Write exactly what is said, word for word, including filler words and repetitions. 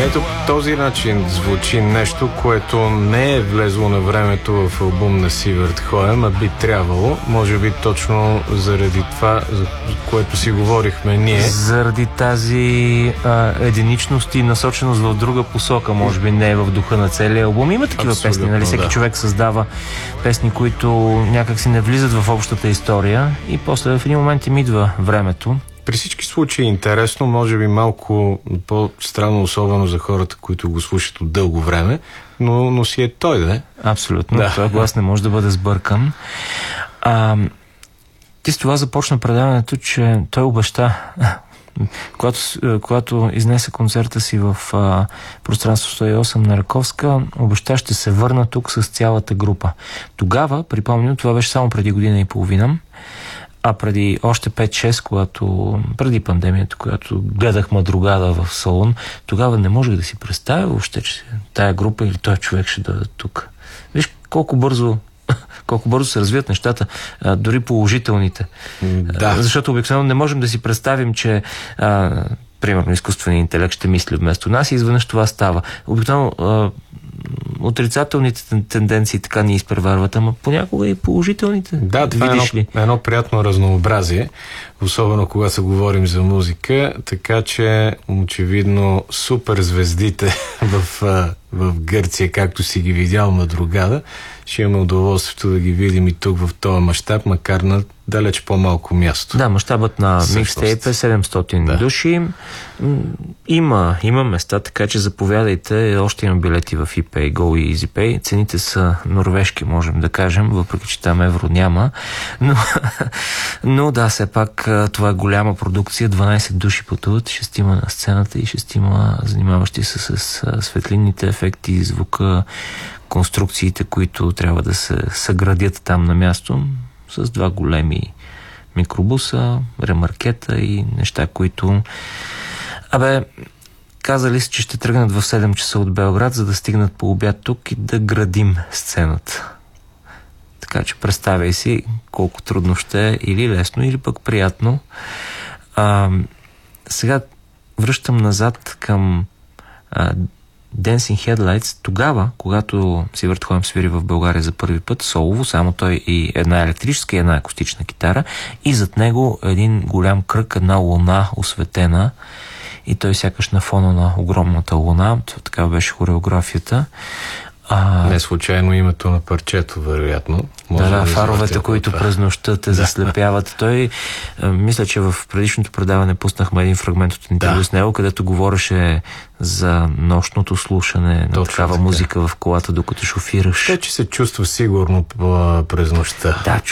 ето по този начин звучи нещо, което не е влезло на времето в албум на Сивърт Хоем, а би трябвало, може би точно заради това, за което си говорихме ние. Заради тази а, единичност и насоченост в друга посока, може би не е в духа на целия албум. Има такива Абсолютно, песни, нали? Всеки да. човек създава песни, които някак си не влизат в общата история и после в един момент им идва времето. При всички случаи интересно, може би малко по-странно, особено за хората, които го слушат от дълго време, но, но си е той, да? Абсолютно. Да. Той глас не може да бъде сбъркан. А, ти с това започна предаването, че той обеща, когато, когато изнесе концерта си в а, пространство сто и осем на Раковска, обеща ще се върна тук с цялата група. Тогава, припомням, това беше само преди година и половина, а преди още пет-шест, когато, преди пандемията, когато гледах Мадрогада в салон, тогава не можех да си представя въобще, че тая група или този човек ще дойде тук. Виж колко бързо колко бързо се развият нещата, а, дори положителните. Да. А, защото обикновено не можем да си представим, че а, примерно изкуственият интелект ще мисли вместо нас и изведнъж това става. Обикновено а, отрицателните тенденции така ни изпреварват, ама понякога и положителните. Да, това видиш е едно, едно приятно разнообразие, особено когато говорим за музика, така че очевидно суперзвездите в, в Гърция, както си ги видял Мадрогада, ще имаме удоволствието да ги видим и тук в този мащаб, макар на далеч по-малко място. Да, мащабът на микстейп е седемстотин да. Души. Има, има места, така че заповядайте. Още има билети в ePay, Go и EasyPay. Цените са норвежки, можем да кажем, въпреки че там евро няма. Но, но да, все пак това е голяма продукция. дванайсет души пътуват, шестима на сцената и шестима занимаващи се с светлинните ефекти, звука, конструкциите, които трябва да се съградят там на място, с два големи микробуса, ремаркета и неща, които... Абе, казали си, че ще тръгнат в седем часа от Белград, за да стигнат по обяд тук и да градим сцената. Така че представяй си колко трудно ще е, или лесно, или пък приятно. А, сега връщам назад към а, Dancing Headlights. Тогава, когато Сивърт Хоем свири в България за първи път, солово, само той и една електрическа и една акустична китара, и зад него един голям кръг, една луна осветена, и той сякаш на фона на огромната луна. Така беше хореографията. А... Не случайно името на парчето, вероятно. Може да, да, фаровете, които това през нощта те да. заслепяват. Той, а, мисля, че в предишното предаване пуснахме един фрагмент от интервю да. с него, където говореше за нощното слушане на Точно такава така. музика в колата, докато шофираш. Те, че се чувства сигурно през нощта. Да,